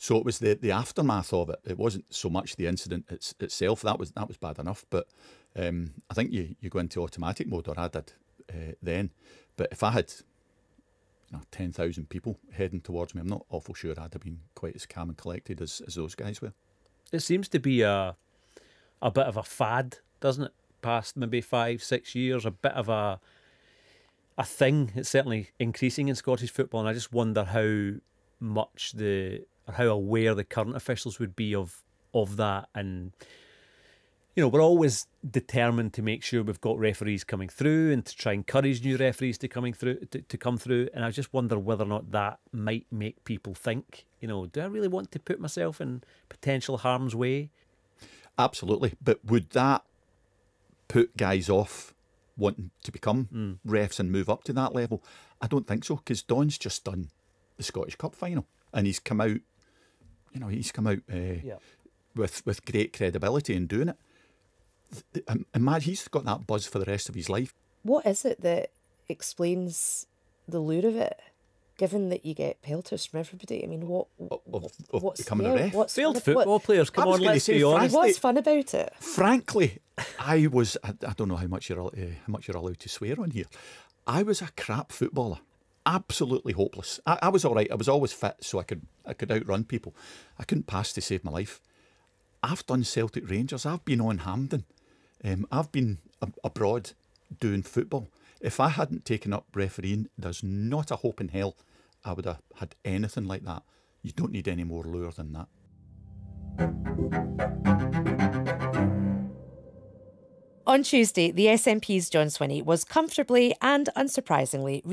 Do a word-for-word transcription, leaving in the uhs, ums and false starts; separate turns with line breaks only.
So it was the, the aftermath of it. It wasn't so much the incident it's, itself. That was that was bad enough. But um, I think you, you go into automatic mode, or I did uh, then. But if I had you know, ten thousand people heading towards me, I'm not awful sure I'd have been quite as calm and collected as, as those guys were.
It seems to be a a bit of a fad, doesn't it? Past maybe five, six years, a bit of a a thing. It's certainly increasing in Scottish football, and I just wonder how much the or how aware the current officials would be of of that. And you know, we're always determined to make sure we've got referees coming through and to try and encourage new referees to coming through to, to come through. And I just wonder whether or not that might make people think, you know, do I really want to put myself in potential harm's way?
Absolutely. But would that put guys off wanting to become mm. refs and move up to that level? I don't think so, because Don's just done the Scottish Cup final and he's come out, you know, he's come out uh, yeah. with, with great credibility in doing it. Imagine he's got that buzz for the rest of his life.
What is it that explains the lure of it? Given that you get pelters from everybody, I mean, what
of, of
what's
becoming
yeah,
a ref?
What's
Failed football
what,
players, come on, let's
say,
be honest.
What's fun about it?
Frankly, I was. I, I don't know how much you're uh, how much you're allowed to swear on here. I was a crap footballer, absolutely hopeless. I, I was all right. I was always fit, so I could I could outrun people. I couldn't pass to save my life. I've done Celtic Rangers. I've been on Hampden. Um, I've been ab- abroad doing football. If I hadn't taken up refereeing, there's not a hope in hell I would have had anything like that. You don't need any more lure than that.
On Tuesday, the S N P's John Swinney was comfortably and unsurprisingly